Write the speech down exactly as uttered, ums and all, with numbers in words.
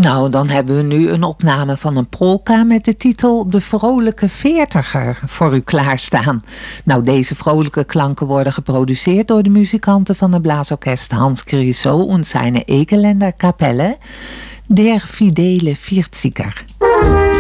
Nou, dan hebben we nu een opname van een polka met de titel De Vrolijke Veertiger voor u klaarstaan. Nou, deze vrolijke klanken worden geproduceerd door de muzikanten van het blaasorkest Hans Crisot en zijn Ekelender Kapelle, der Fidele Vierziger.